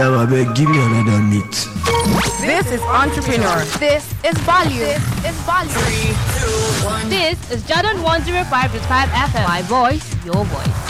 Give me another meat. This is Entrepreneur. This is Value. This is Value. 3, 2, 1. This is Jordan 105.5 FM. My voice, your voice.